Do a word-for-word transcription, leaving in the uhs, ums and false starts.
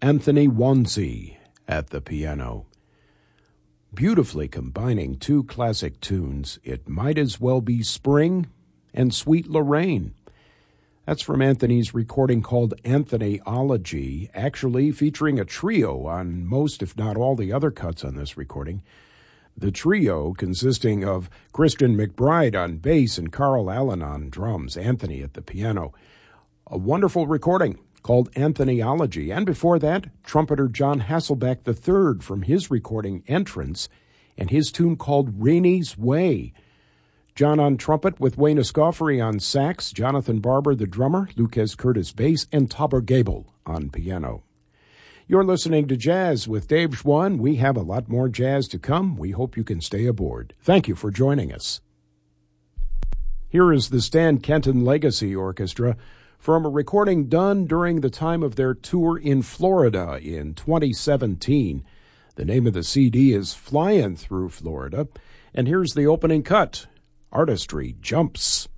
Anthony Wonsey at the piano. Beautifully combining two classic tunes, It Might As Well Be Spring and Sweet Lorraine. That's from Anthony's recording called Anthonyology, actually featuring a trio on most, if not all, the other cuts on this recording. The trio consisting of Christian McBride on bass and Carl Allen on drums, Anthony at the piano. A wonderful recording called Anthonyology, and before that, trumpeter John Hasselbeck the third from his recording Entrance, and his tune called Rainy's Way. John on trumpet with Wayne Escoffery on sax, Jonathan Barber the drummer, Lucas Curtis bass, and Tauber Gabel on piano. You're listening to Jazz with Dave Schwann. We have a lot more jazz to come. We hope you can stay aboard. Thank you for joining us. Here is the Stan Kenton Legacy Orchestra from a recording done during the time of their tour in Florida in twenty seventeen. The name of the C D is Flying Through Florida, and here's the opening cut, Artistry Jumps.